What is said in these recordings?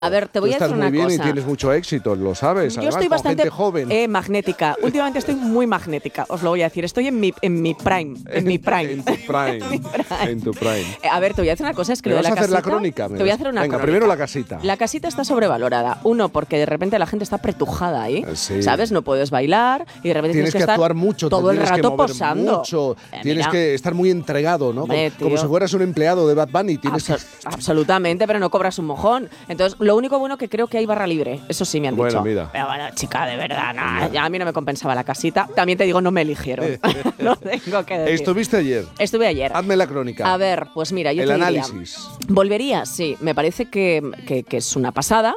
A ver, te voy a decir una cosa. Tú estás muy bien y tienes mucho éxito, lo sabes. Yo Además, estoy bastante gente joven. magnética. Últimamente estoy muy magnética, os lo voy a decir. Estoy en mi prime. En mi prime. En tu prime. En tu prime. A ver, te voy a decir una cosa. Es que ¿Me lo de vas la a hacer casita, la crónica? Te voy a hacer una Venga, crónica. primero la casita. La casita está sobrevalorada. Uno, porque de repente la gente está pretujada ahí. Sí. ¿Sabes? No puedes bailar y de repente tienes que estar actuar mucho, todo el tienes rato que mover posando. mucho, tienes que estar muy entregado, ¿no? Como si fueras un empleado de Bad Bunny. Absolutamente, pero no cobras un mojón. Entonces, lo único bueno que creo que hay barra libre. Eso sí me han dicho. Mira. Pero bueno, chica, de verdad, ya a mí no me compensaba la casita. También te digo, no me eligieron. Lo tengo que decir. ¿Estuviste ayer? Estuve ayer. Hazme la crónica. A ver, pues mira, yo el te análisis. diría, volvería, sí. Me parece que es una pasada.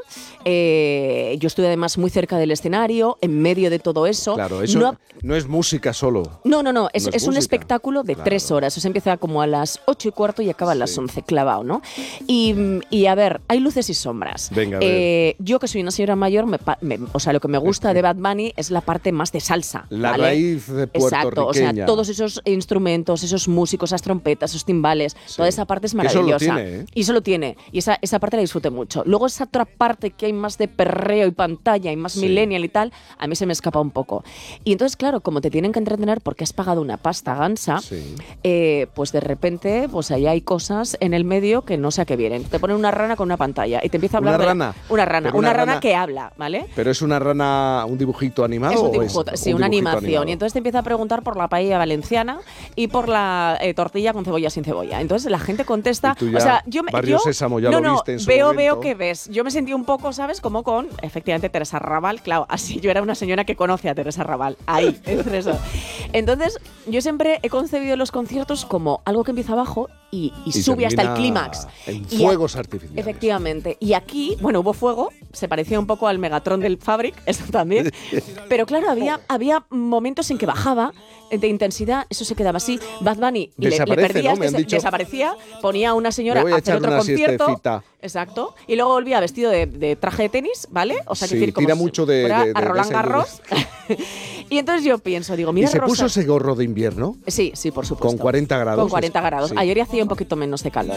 Yo estuve además muy cerca del escenario, en medio de todo eso. Claro, eso no es música solo. No. Es un espectáculo de 3 horas. O sea, empieza como a las 8:15 y acaba a las 11, clavado, ¿no? Y a ver, hay luces y sombras. Venga, a ver. Yo, que soy una señora mayor, o sea, lo que me gusta de Bad Bunny es la parte más de salsa. La ¿vale? raíz de puertorriqueña. Exacto, o sea, todos esos instrumentos, esos músicos, esas trompetas, esos timbales, toda esa parte es maravillosa. Eso lo tiene, ¿eh? Y eso lo tiene. Y esa parte la disfruté mucho. Luego esa otra parte que hay más de perreo y pantalla y más millennial y tal, a mí se me escapa un poco. Y entonces, claro, como te tienen que entretener porque has pagado una pasta gansa, pues de repente pues ahí hay cosas en el medio que no sé a qué vienen. Te ponen una rana con una pantalla y te empieza a hablar ¿Una rana que habla, ¿vale? ¿Pero es una rana, un dibujito animado? Es un dibujo, una animación. Animado. Y entonces te empieza a preguntar por la paella valenciana y por la tortilla con cebolla sin cebolla. Entonces la gente contesta, o sea, Barrio Sésamo, ya lo viste en su veo momento. que ves. Yo me sentí un poco, ¿sabes? Como con, efectivamente, Teresa Raval. Claro, así yo era una señora que conoce a Teresa Raval. Ahí, entre eso. Entonces, yo siempre he concebido los conciertos como algo que empieza abajo y sube hasta el clímax. En fuegos artificiales. Efectivamente. Y aquí, bueno, hubo fuego, se parecía un poco al Megatron del Fabric, eso también. Pero claro, había momentos en que bajaba de intensidad, eso se quedaba así. Bad Bunny le perdías, ¿no? desaparecía, ponía a una señora a hacer otro concierto. Exacto. Y luego volvía vestido de traje de tenis, ¿vale? O sea, que como tira mucho a Roland Garros. Y entonces yo pienso, digo, mira, ¿Y se puso ese gorro de invierno? Sí, por supuesto. Con 40 grados. Con 40 grados. Sí. Ayer hacía un poquito menos de calor,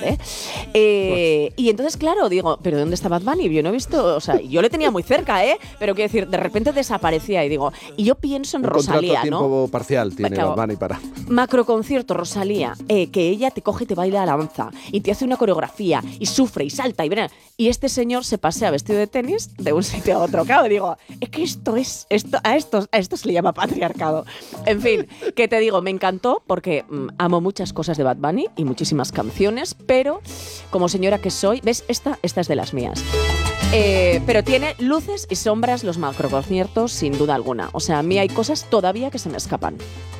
Y entonces, claro, digo, ¿pero dónde está Bad Bunny? Yo no he visto, o sea, yo le tenía muy cerca, Pero quiero decir, de repente desaparecía y digo, y yo pienso en Rosalía, ¿no? Un tiempo parcial tiene claro, Bad Bunny para... Macroconcierto, Rosalía, que ella te coge y te baila a la danza y te hace una coreografía y sufre y salta y este señor se pasea vestido de tenis de un sitio a otro. Claro, digo, es que a esto se le llama patriarcado. En fin, que te digo, me encantó porque amo muchas cosas de Bad Bunny y muchísimas canciones, pero como señora que soy, ¿ves? Esta es de las mías. Pero tiene luces y sombras los macroconciertos, sin duda alguna. O sea, a mí hay cosas todavía que se me escapan.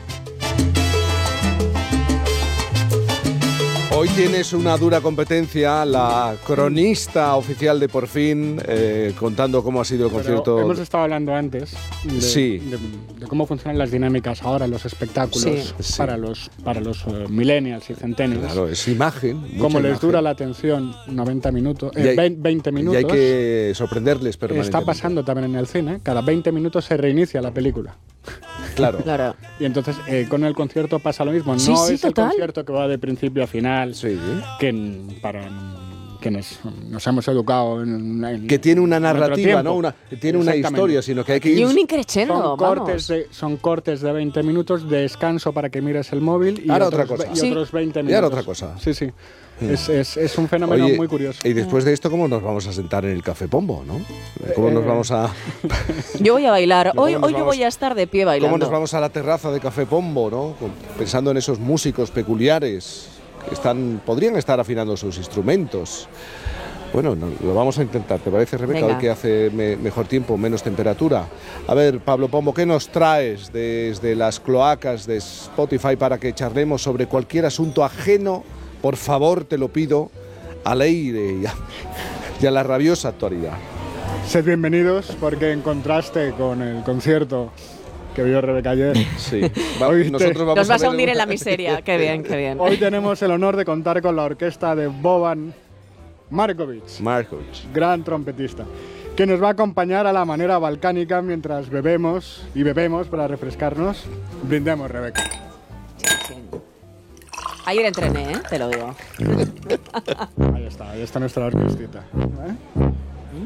Hoy tienes una dura competencia, la cronista oficial de Por Fin, contando cómo ha sido el concierto. Hemos estado hablando antes de cómo funcionan las dinámicas ahora en los espectáculos para los millennials y centennials. Claro, es imagen. Como les dura la atención 90 minutos, 20 minutos. Y hay que sorprenderles permanentemente. Está pasando también en el cine, cada 20 minutos se reinicia la película. Claro. Y entonces con el concierto pasa lo mismo. Sí, no es total. el concierto que va de principio a final, que para quienes nos hemos educado que tiene una narrativa, ¿no? Tiene una historia, sino que hay que ir... Y un increchendo, son cortes de 20 minutos de descanso para que mires el móvil y ahora otros 20 minutos. Y ahora otra cosa. Sí. Es un fenómeno muy curioso. Y después de esto, ¿cómo nos vamos a sentar en el Café Pombo, no? ¿Cómo nos vamos a...? Yo voy a bailar. Hoy yo voy a estar de pie bailando. ¿Cómo nos vamos a la terraza de Café Pombo, no? Pensando en esos músicos peculiares que podrían estar afinando sus instrumentos. Bueno, lo vamos a intentar. ¿Te parece, Rebeca? Venga. Hoy que hace mejor tiempo, menos temperatura. A ver, Pablo Pombo, ¿qué nos traes desde las cloacas de Spotify para que charlemos sobre cualquier asunto ajeno? Por favor, te lo pido, al aire y a la rabiosa actualidad. Sed bienvenidos, porque en contraste con el concierto que vio Rebeca ayer, nos vas a hundir en la miseria. Qué bien, qué bien. Hoy tenemos el honor de contar con la orquesta de Boban Markovic, gran trompetista, que nos va a acompañar a la manera balcánica mientras bebemos para refrescarnos. Brindemos, Rebeca. Ayer entrené, te lo digo. Ahí está nuestra orquestita.